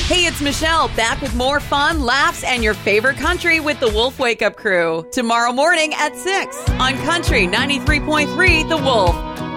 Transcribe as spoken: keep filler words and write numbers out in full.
Hey, it's Michelle, back with more fun, laughs, and your favorite country with the Wolf Wake Up Crew. Tomorrow morning at six on Country ninety-three point three The Wolf.